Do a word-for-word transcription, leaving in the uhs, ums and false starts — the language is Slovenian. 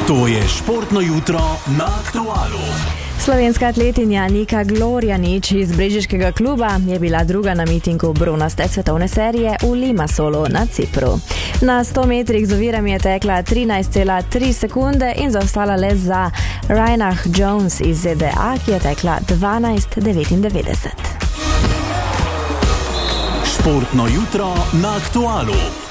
To je športno jutro na Aktualu. Slovenska atletinja Nika Glorjanič iz brežiškega kluba je bila druga na mitingu bronaste svetovne serije v Limassolu na Cipru. Na sto metrih z ovirami je tekla trinajst cela tri sekunde in zaostala le za Reinach Jones iz Z D A, ki je tekla dvanajst devetindevetdeset. Športno jutro na Aktualu.